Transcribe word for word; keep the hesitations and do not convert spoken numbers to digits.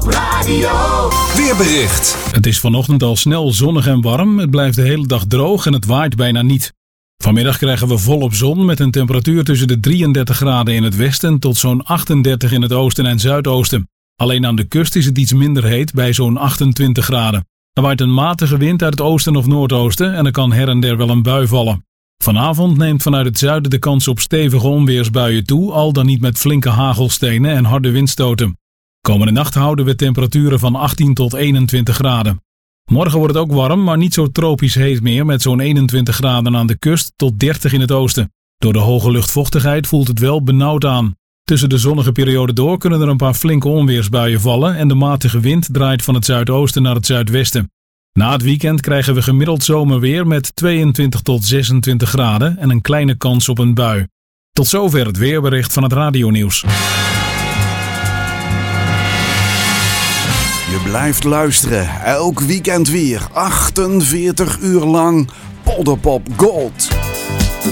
Radio. Weerbericht. Het is vanochtend al snel zonnig en warm. Het blijft de hele dag droog en het waait bijna niet. Vanmiddag krijgen we volop zon met een temperatuur tussen de drieëndertig graden in het westen tot zo'n achtendertig in het oosten en zuidoosten. Alleen aan de kust is het iets minder heet bij zo'n achtentwintig graden. Er waait een matige wind uit het oosten of noordoosten en er kan her en der wel een bui vallen. Vanavond neemt vanuit het zuiden de kans op stevige onweersbuien toe, al dan niet met flinke hagelstenen en harde windstoten. Komende nacht houden we temperaturen van achttien tot eenentwintig graden. Morgen wordt het ook warm, maar niet zo tropisch heet meer met zo'n eenentwintig graden aan de kust tot dertig in het oosten. Door de hoge luchtvochtigheid voelt het wel benauwd aan. Tussen de zonnige periode door kunnen er een paar flinke onweersbuien vallen en de matige wind draait van het zuidoosten naar het zuidwesten. Na het weekend krijgen we gemiddeld zomerweer met tweeëntwintig tot zesentwintig graden en een kleine kans op een bui. Tot zover het weerbericht van het radionieuws. Je blijft luisteren, elk weekend weer, achtenveertig uur lang, Polderpop Gold.